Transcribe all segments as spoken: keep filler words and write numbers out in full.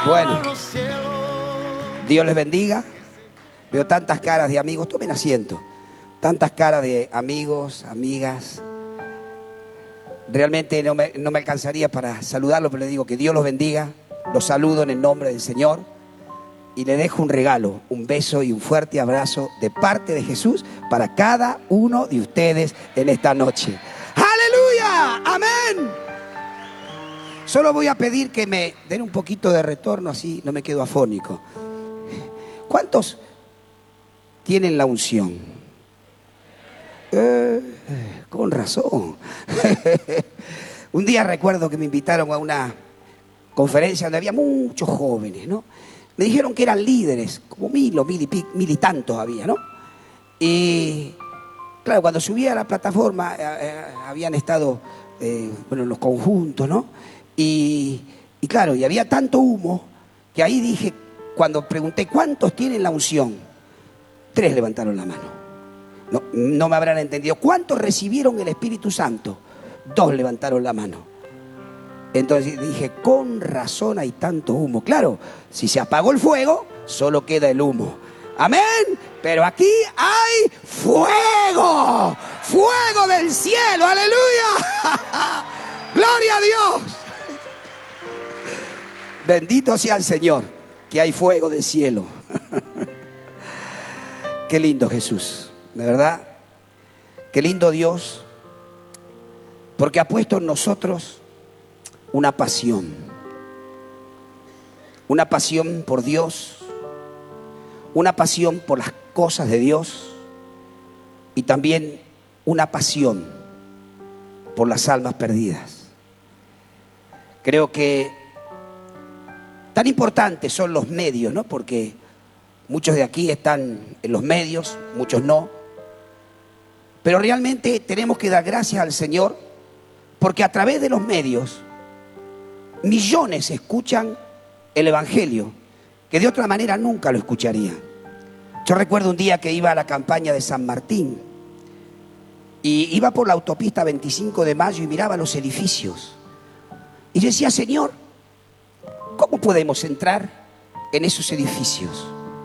Bueno, Dios les bendiga. Veo tantas caras de amigos, tomen asiento. Tantas caras de amigos, amigas. Realmente no me, no me alcanzaría para saludarlos, pero les digo que Dios los bendiga. Los saludo en el nombre del Señor. Y le dejo un regalo, un beso y un fuerte abrazo de parte de Jesús para cada uno de ustedes en esta noche. ¡Aleluya! ¡Amén! Solo voy a pedir que me den un poquito de retorno, así no me quedo afónico. ¿Cuántos tienen la unción? Eh, con razón. Un día recuerdo que me invitaron a una conferencia donde había muchos jóvenes, ¿no? Me dijeron que eran líderes, como mil o mil y, pi, mil y tantos había, ¿no? Y claro, cuando subía a la plataforma eh, eh, habían estado, eh, bueno, los conjuntos, ¿no? Y, y claro, y había tanto humo que ahí dije, cuando pregunté ¿cuántos tienen la unción? Tres levantaron la mano. No, no me habrán entendido. ¿Cuántos recibieron el Espíritu Santo? Dos levantaron la mano. Entonces dije, con razón hay tanto humo. Claro, si se apagó el fuego, solo queda el humo. Amén. Pero aquí hay fuego. Fuego del cielo. Aleluya. Gloria a Dios. Bendito sea el Señor, que hay fuego del cielo. Qué lindo Jesús, de verdad. Qué lindo Dios, porque ha puesto en nosotros una pasión. Una pasión por Dios, una pasión por las cosas de Dios y también una pasión por las almas perdidas. Creo que tan importantes son los medios, ¿no? Porque muchos de aquí están en los medios, muchos no. Pero realmente tenemos que dar gracias al Señor porque a través de los medios millones escuchan el Evangelio que de otra manera nunca lo escucharían. Yo recuerdo un día que iba a la campaña de San Martín y iba por la autopista veinticinco de mayo y miraba los edificios. Y yo decía, Señor, ¿cómo podemos entrar en esos edificios?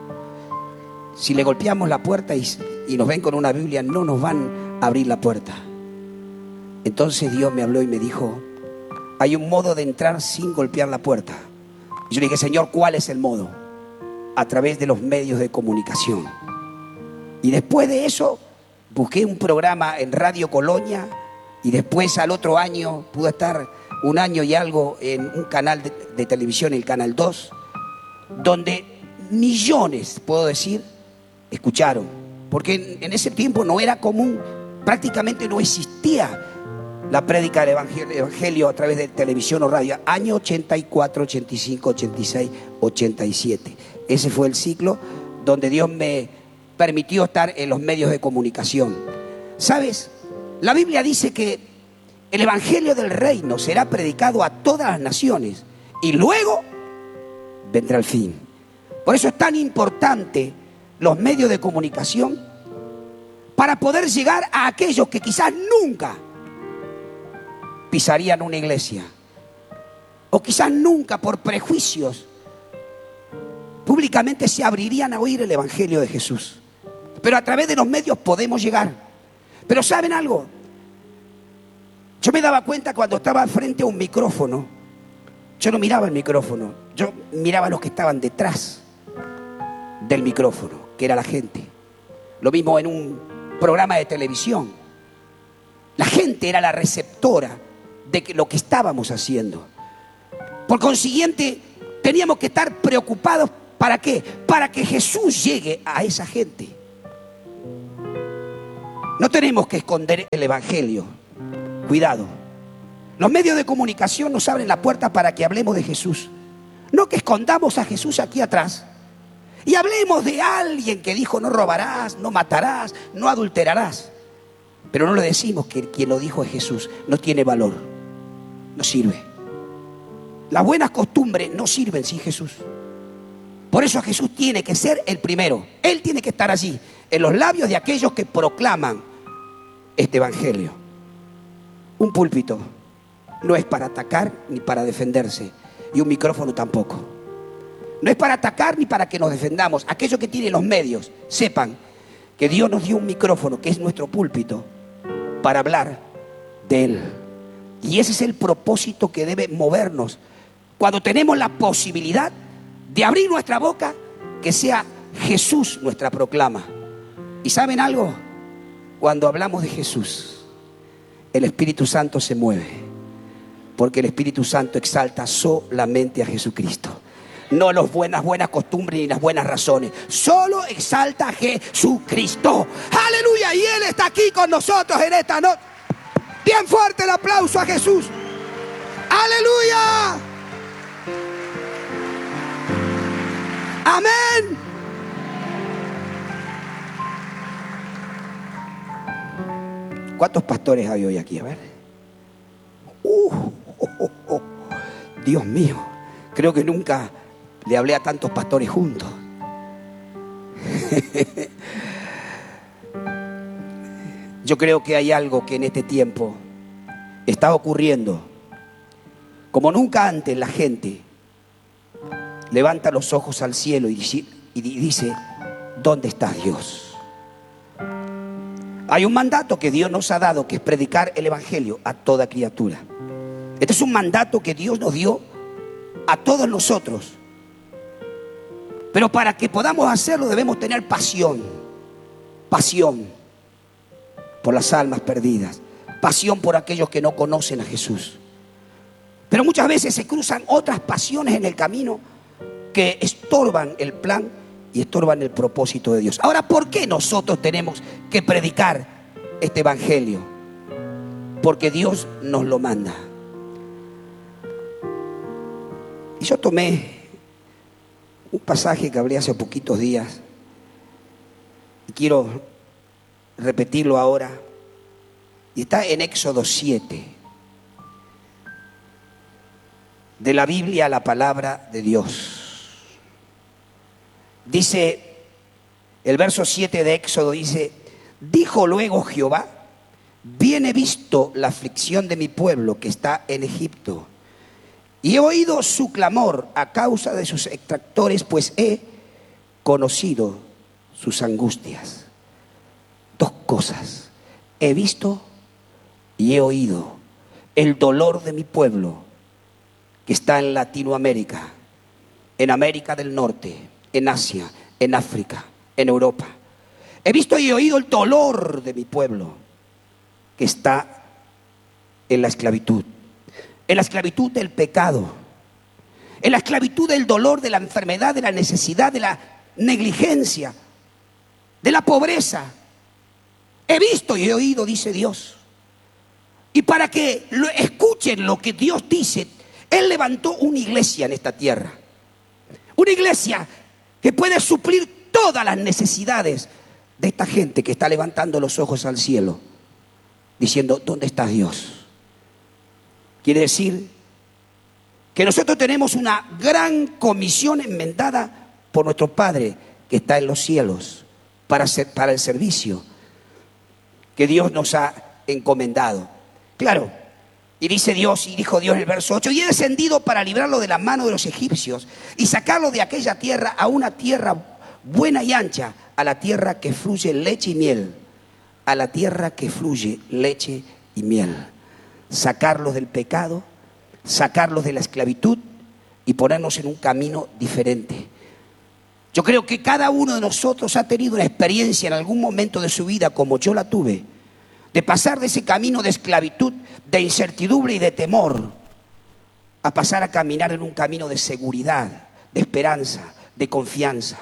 Si le golpeamos la puerta y, y nos ven con una Biblia, no nos van a abrir la puerta. Entonces Dios me habló y me dijo, hay un modo de entrar sin golpear la puerta. Y yo le dije, Señor, ¿cuál es el modo? A través de los medios de comunicación. Y después de eso, busqué un programa en Radio Colonia y después al otro año pude estar un año y algo en un canal de, de televisión, el Canal dos, donde millones, puedo decir, escucharon. Porque en, en ese tiempo no era común, prácticamente no existía la prédica del evangelio, evangelio a través de televisión o radio. Año ochenta y cuatro, ochenta y cinco, ochenta y seis, ochenta y siete. Ese fue el ciclo donde Dios me permitió estar en los medios de comunicación. ¿Sabes? La Biblia dice que el evangelio del reino será predicado a todas las naciones y luego vendrá el fin. Por eso es tan importante los medios de comunicación para poder llegar a aquellos que quizás nunca pisarían una iglesia o quizás nunca por prejuicios públicamente se abrirían a oír el evangelio de Jesús. Pero a través de los medios podemos llegar. Pero ¿saben algo? Yo me daba cuenta cuando estaba frente a un micrófono, yo no miraba el micrófono, yo miraba a los que estaban detrás del micrófono, que era la gente. Lo mismo en un programa de televisión. La gente era la receptora de lo que estábamos haciendo. Por consiguiente, teníamos que estar preocupados. ¿Para qué? Para que Jesús llegue a esa gente. No tenemos que esconder el evangelio. Cuidado. Los medios de comunicación nos abren la puerta para que hablemos de Jesús. No que escondamos a Jesús aquí atrás y hablemos de alguien que dijo no robarás, no matarás, no adulterarás. Pero no le decimos que quien lo dijo es Jesús. No tiene valor. No sirve. Las buenas costumbres no sirven sin Jesús. Por eso Jesús tiene que ser el primero. Él tiene que estar allí, en los labios de aquellos que proclaman este evangelio. Un púlpito no es para atacar ni para defenderse. Y un micrófono tampoco. No es para atacar ni para que nos defendamos. Aquellos que tienen los medios, sepan que Dios nos dio un micrófono, que es nuestro púlpito, para hablar de Él. Y ese es el propósito que debe movernos. Cuando tenemos la posibilidad de abrir nuestra boca, que sea Jesús nuestra proclama. ¿Y saben algo? Cuando hablamos de Jesús, el Espíritu Santo se mueve, porque el Espíritu Santo exalta solamente a Jesucristo. No las buenas, buenas costumbres ni las buenas razones. Solo exalta a Jesucristo. ¡Aleluya! Y Él está aquí con nosotros en esta noche. Bien fuerte el aplauso a Jesús. ¡Aleluya! ¡Amén! ¿Cuántos pastores hay hoy aquí? A ver. Uh, oh, oh, oh. Dios mío, creo que nunca le hablé a tantos pastores juntos. Yo creo que hay algo que en este tiempo está ocurriendo. Como nunca antes, la gente levanta los ojos al cielo y dice: ¿dónde está Dios? Hay un mandato que Dios nos ha dado, que es predicar el evangelio a toda criatura. Este es un mandato que Dios nos dio a todos nosotros. Pero para que podamos hacerlo debemos tener pasión. Pasión por las almas perdidas. Pasión por aquellos que no conocen a Jesús. Pero muchas veces se cruzan otras pasiones en el camino que estorban el plan y estorban el propósito de Dios. Ahora, ¿por qué nosotros tenemos que predicar este evangelio? Porque Dios nos lo manda. Y yo tomé un pasaje que hablé hace poquitos días y quiero repetirlo ahora. Y está en Éxodo siete. De la Biblia, la palabra de Dios. Dice, el verso siete de Éxodo dice: dijo luego Jehová: bien he visto la aflicción de mi pueblo que está en Egipto, y he oído su clamor a causa de sus extractores, pues he conocido sus angustias. Dos cosas: he visto y he oído el dolor de mi pueblo que está en Latinoamérica, en América del Norte, en Asia, en África, en Europa. He visto y he oído el dolor de mi pueblo que está en la esclavitud, en la esclavitud del pecado, en la esclavitud del dolor, de la enfermedad, de la necesidad, de la negligencia, de la pobreza. He visto y he oído, dice Dios. Y para que lo escuchen lo que Dios dice, Él levantó una iglesia en esta tierra. Una iglesia que puede suplir todas las necesidades de esta gente que está levantando los ojos al cielo, diciendo: ¿dónde está Dios? Quiere decir que nosotros tenemos una gran comisión enmendada por nuestro Padre que está en los cielos para, ser, para el servicio que Dios nos ha encomendado. Claro, y dice Dios, y dijo Dios en el verso ocho: y he descendido para librarlo de la mano de los egipcios y sacarlo de aquella tierra a una tierra buena y ancha, a la tierra que fluye leche y miel, a la tierra que fluye leche y miel. Sacarlos del pecado, sacarlos de la esclavitud y ponernos en un camino diferente. Yo creo que cada uno de nosotros ha tenido una experiencia en algún momento de su vida, como yo la tuve, de pasar de ese camino de esclavitud, de incertidumbre y de temor, a pasar a caminar en un camino de seguridad, de esperanza, de confianza.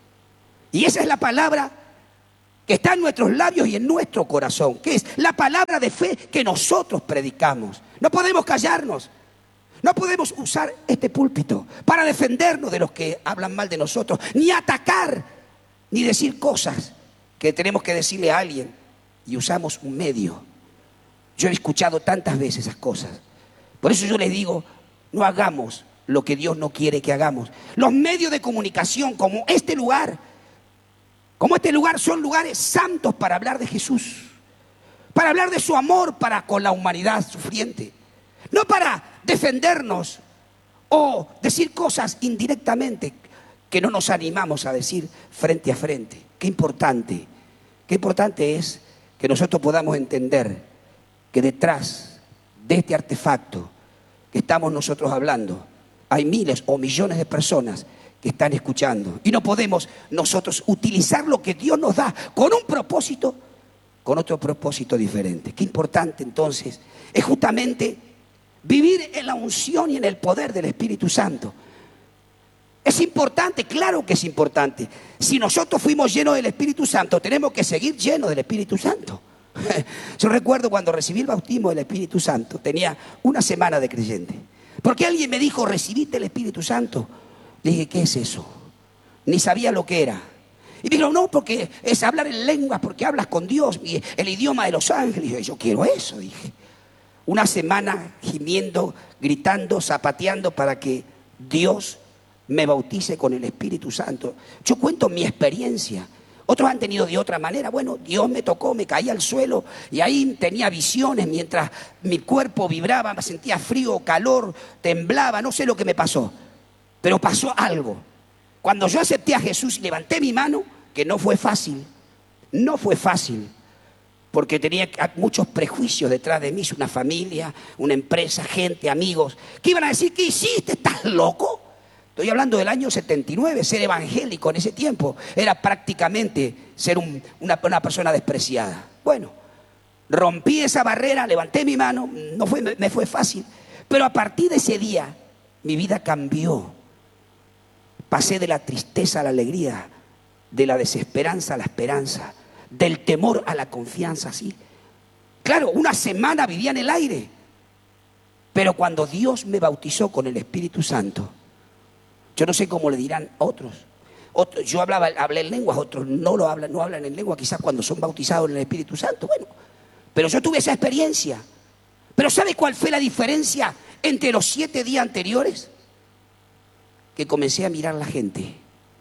Y esa es la palabra que está en nuestros labios y en nuestro corazón, que es la palabra de fe que nosotros predicamos. No podemos callarnos, no podemos usar este púlpito para defendernos de los que hablan mal de nosotros, ni atacar, ni decir cosas que tenemos que decirle a alguien, y usamos un medio. Yo he escuchado tantas veces esas cosas. Por eso yo les digo, no hagamos lo que Dios no quiere que hagamos. Los medios de comunicación como este lugar, como este lugar, son lugares santos para hablar de Jesús, para hablar de su amor para con la humanidad sufriente, no para defendernos o decir cosas indirectamente. que no nos animamos a decir frente a frente. Qué importante, qué importante es que nosotros podamos entender que detrás de este artefacto que estamos nosotros hablando, hay miles o millones de personas que están escuchando. Y no podemos nosotros utilizar lo que Dios nos da con un propósito, con otro propósito diferente. Qué importante entonces es justamente vivir en la unción y en el poder del Espíritu Santo. Es importante, claro que es importante. Si nosotros fuimos llenos del Espíritu Santo, tenemos que seguir llenos del Espíritu Santo. Yo recuerdo cuando recibí el bautismo del Espíritu Santo, tenía una semana de creyente. Porque alguien me dijo, ¿recibiste el Espíritu Santo? Le dije, ¿qué es eso? Ni sabía lo que era. Y me dijeron, no, porque es hablar en lenguas, porque hablas con Dios, el idioma de los ángeles. Y yo, yo quiero eso, dije. Una semana gimiendo, gritando, zapateando para que Dios me bautice con el Espíritu Santo. Yo cuento mi experiencia. Otros han tenido de otra manera. Bueno, Dios me tocó, me caí al suelo y ahí tenía visiones mientras mi cuerpo vibraba, me sentía frío, calor, temblaba, no sé lo que me pasó. Pero pasó algo. Cuando yo acepté a Jesús y levanté mi mano, que no fue fácil, no fue fácil, porque tenía muchos prejuicios detrás de mí, una familia, una empresa, gente, amigos, que iban a decir, ¿qué hiciste? ¿Estás loco? Estoy hablando del año setenta y nueve, ser evangélico en ese tiempo era prácticamente ser un, una, una persona despreciada. Bueno, rompí esa barrera, levanté mi mano, no fue, me fue fácil, pero a partir de ese día mi vida cambió. Pasé de la tristeza a la alegría, de la desesperanza a la esperanza, del temor a la confianza, sí. Claro, una semana vivía en el aire, pero cuando Dios me bautizó con el Espíritu Santo, yo no sé cómo le dirán otros. Otros yo hablaba, hablé en lenguas, otros no lo hablan, no hablan en lengua, quizás cuando son bautizados en el Espíritu Santo. Bueno, pero yo tuve esa experiencia. Pero ¿sabe cuál fue la diferencia entre los siete días anteriores? Que comencé a mirar a la gente.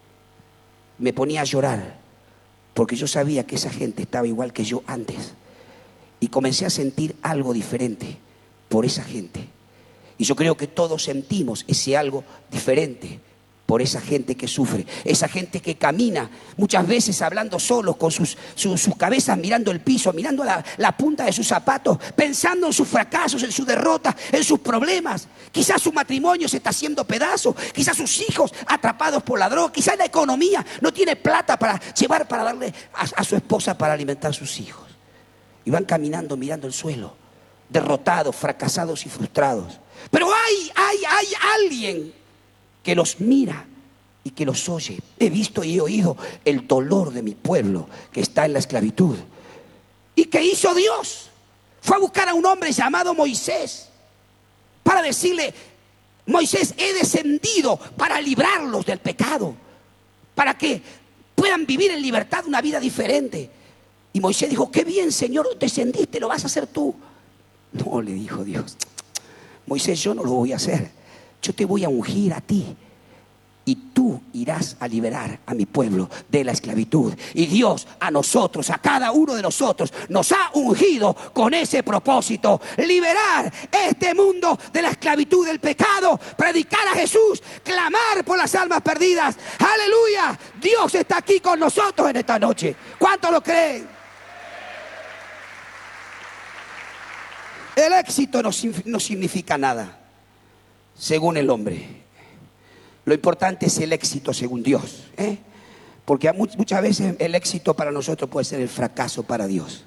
Me ponía a llorar, porque yo sabía que esa gente estaba igual que yo antes. Y comencé a sentir algo diferente por esa gente. Y yo creo que todos sentimos ese algo diferente por esa gente que sufre, esa gente que camina muchas veces hablando solos con sus, sus, sus cabezas mirando el piso, mirando la, la punta de sus zapatos, pensando en sus fracasos, en sus derrotas, en sus problemas. Quizás su matrimonio se está haciendo pedazos, quizás sus hijos atrapados por la droga, quizás la economía no tiene plata para llevar, para darle a, a su esposa para alimentar a sus hijos. Y van caminando mirando el suelo, derrotados, fracasados y frustrados. Pero hay, hay, hay alguien que los mira y que los oye. He visto y he oído el dolor de mi pueblo que está en la esclavitud. ¿Y qué hizo Dios? Fue a buscar a un hombre llamado Moisés para decirle, Moisés, he descendido para librarlos del pecado, para que puedan vivir en libertad una vida diferente. Y Moisés dijo, qué bien, Señor, descendiste, lo vas a hacer tú. No, le dijo Dios, Moisés, yo no lo voy a hacer. Yo te voy a ungir a ti y tú irás a liberar a mi pueblo de la esclavitud. Y Dios a nosotros, a cada uno de nosotros, nos ha ungido con ese propósito: liberar este mundo de la esclavitud del pecado, predicar a Jesús, clamar por las almas perdidas. ¡Aleluya! Dios está aquí con nosotros en esta noche. ¿Cuántos lo creen? El éxito no, no significa nada según el hombre. Lo importante es el éxito según Dios, ¿eh? Porque muchas veces el éxito para nosotros puede ser el fracaso para Dios.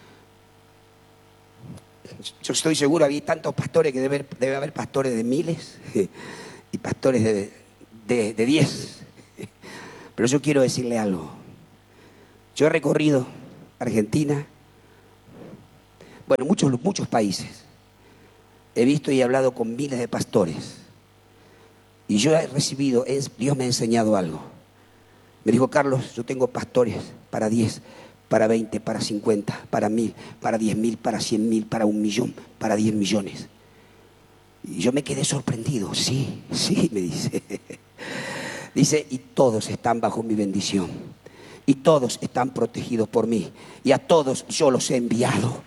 Yo estoy seguro, había tantos pastores que debe, debe haber pastores de miles y pastores de, de, de diez. Pero yo quiero decirle algo. Yo he recorrido Argentina, bueno, muchos, muchos países. He visto y he hablado con miles de pastores. Y yo he recibido, es, Dios me ha enseñado algo. Me dijo, Carlos, yo tengo pastores para diez, para veinte, para cincuenta, para mil, para diez mil, para cien mil, para un millón, para diez millones. Y yo me quedé sorprendido. Sí, sí, me dice. Dice, y todos están bajo mi bendición. Y todos están protegidos por mí. Y a todos yo los he enviado.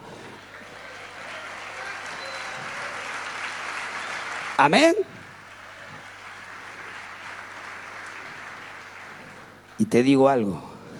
Amén. Y te digo algo,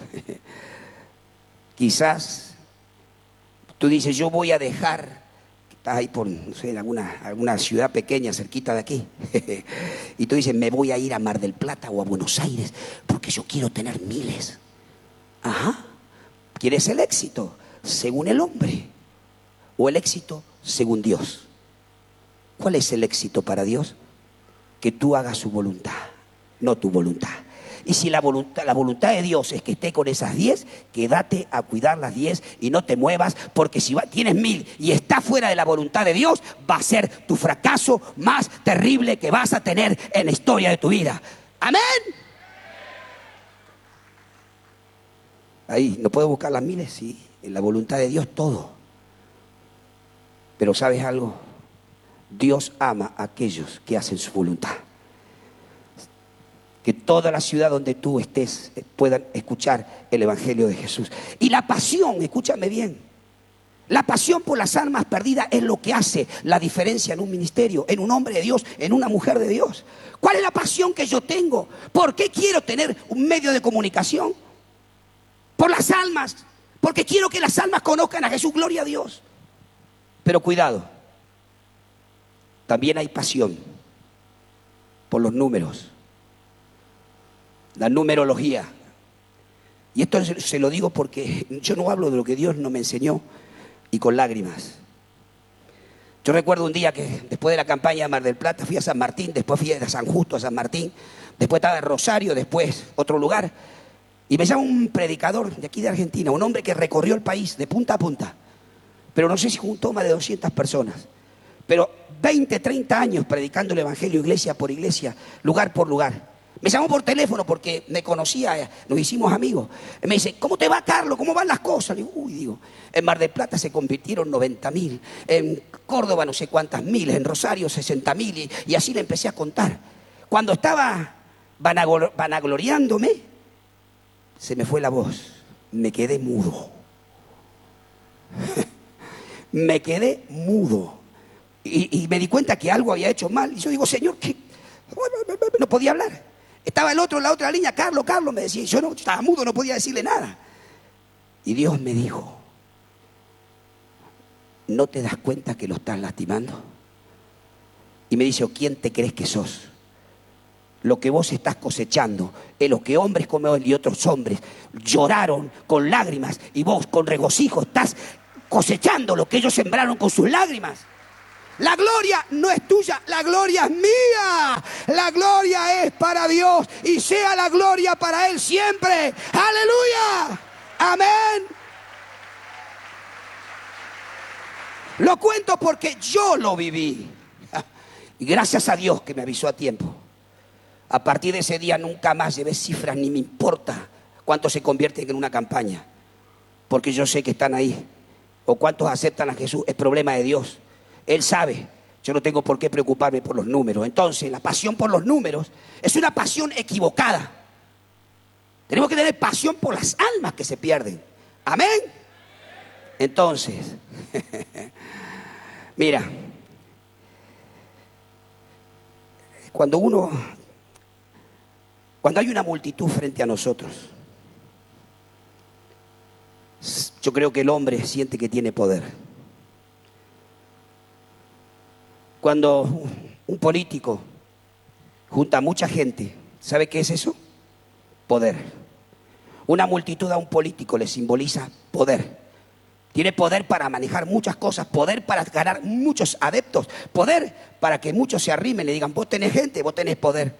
quizás tú dices, yo voy a dejar, estás ahí por, no sé, en alguna, alguna ciudad pequeña cerquita de aquí, y tú dices, me voy a ir a Mar del Plata o a Buenos Aires porque yo quiero tener miles. Ajá, ¿quieres el éxito según el hombre o el éxito según Dios? ¿Cuál es el éxito para Dios? Que tú hagas su voluntad, no tu voluntad. Y si la voluntad, la voluntad de Dios es que esté con esas diez, quédate a cuidar las diez y no te muevas, porque si va, tienes mil y está fuera de la voluntad de Dios, va a ser tu fracaso más terrible que vas a tener en la historia de tu vida. Amén. Ahí, ¿no puedo buscar las miles? Sí, en la voluntad de Dios todo. Pero ¿sabes algo? Dios ama a aquellos que hacen su voluntad. Que toda la ciudad donde tú estés puedan escuchar el Evangelio de Jesús. Y la pasión, escúchame bien, la pasión por las almas perdidas es lo que hace la diferencia en un ministerio, en un hombre de Dios, en una mujer de Dios. ¿Cuál es la pasión que yo tengo? ¿Por qué quiero tener un medio de comunicación? Por las almas, porque quiero que las almas conozcan a Jesús, gloria a Dios. Pero cuidado, también hay pasión por los números. La numerología. Y esto se lo digo porque yo no hablo de lo que Dios no me enseñó y con lágrimas. Yo recuerdo un día que después de la campaña de Mar del Plata fui a San Martín, después fui a San Justo, a San Martín, después estaba en Rosario, después otro lugar. Y me llama un predicador de aquí de Argentina, un hombre que recorrió el país de punta a punta. Pero no sé si juntó más de doscientas personas. Pero veinte, treinta años predicando el Evangelio iglesia por iglesia, lugar por lugar. Me llamó por teléfono porque me conocía, nos hicimos amigos. Me dice, ¿cómo te va, Carlos? ¿Cómo van las cosas? Le digo, uy, digo, en Mar del Plata se convirtieron noventa mil, en Córdoba no sé cuántas miles, en Rosario sesenta mil, y, y así le empecé a contar. Cuando estaba vanagloriándome, se me fue la voz, me quedé mudo. Me quedé mudo. Y, y me di cuenta que algo había hecho mal. Y yo digo, Señor, ¿qué? No podía hablar. Estaba el otro en la otra línea, Carlos, Carlos, me decía. Yo no, estaba mudo, no podía decirle nada. Y Dios me dijo, ¿no te das cuenta que lo estás lastimando? Y me dice, ¿quién te crees que sos? Lo que vos estás cosechando es lo que hombres como él y otros hombres lloraron con lágrimas, y vos con regocijo estás cosechando lo que ellos sembraron con sus lágrimas. La gloria no es tuya, la gloria es mía. La gloria es para Dios y sea la gloria para Él siempre. ¡Aleluya! ¡Amén! Lo cuento porque yo lo viví. Y gracias a Dios que me avisó a tiempo. A partir de ese día nunca más llevé cifras, ni me importa cuántos se convierten en una campaña. Porque yo sé que están ahí. O cuántos aceptan a Jesús, es problema de Dios. Él sabe, yo no tengo por qué preocuparme por los números. Entonces, la pasión por los números es una pasión equivocada. Tenemos que tener pasión por las almas que se pierden. Amén. Entonces, mira, cuando uno, cuando hay una multitud frente a nosotros, yo creo que el hombre siente que tiene poder. Cuando un político junta a mucha gente, ¿sabe qué es eso? Poder. Una multitud a un político le simboliza poder. Tiene poder para manejar muchas cosas, poder para ganar muchos adeptos, poder para que muchos se arrimen y le digan, vos tenés gente, vos tenés poder.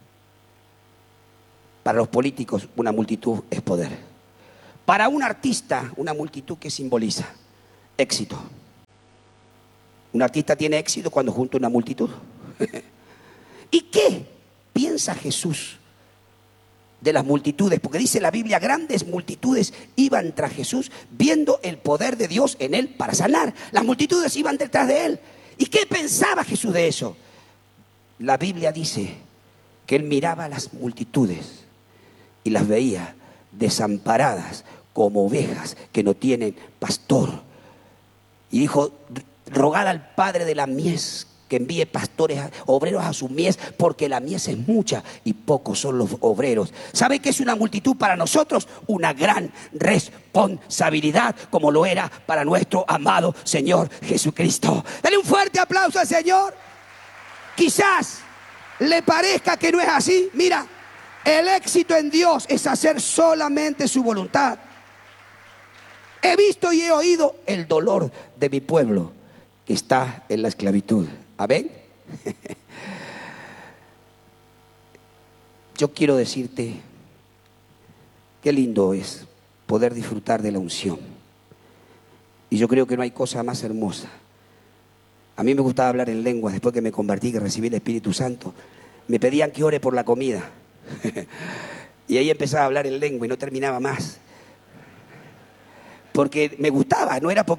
Para los políticos una multitud es poder. Para un artista, una multitud, ¿qué simboliza? Éxito. Un artista tiene éxito cuando junta una multitud. ¿Y qué piensa Jesús de las multitudes? Porque dice la Biblia, grandes multitudes iban tras Jesús viendo el poder de Dios en él para sanar. Las multitudes iban detrás de él. ¿Y qué pensaba Jesús de eso? La Biblia dice que él miraba a las multitudes y las veía desamparadas como ovejas que no tienen pastor. Y dijo, rogad al Padre de la mies que envíe pastores, obreros a su mies, porque la mies es mucha y pocos son los obreros. ¿Sabe qué es una multitud para nosotros? Una gran responsabilidad, como lo era para nuestro amado Señor Jesucristo. Dale un fuerte aplauso al Señor. Quizás le parezca que no es así. Mira, el éxito en Dios es hacer solamente su voluntad. He visto y he oído el dolor de mi pueblo que está en la esclavitud. ¿Amén? Yo quiero decirte qué lindo es poder disfrutar de la unción. Y yo creo que no hay cosa más hermosa. A mí me gustaba hablar en lenguas después que me convertí, que recibí el Espíritu Santo. Me pedían que ore por la comida. Y ahí empezaba a hablar en lengua y no terminaba más. Porque me gustaba, no era porque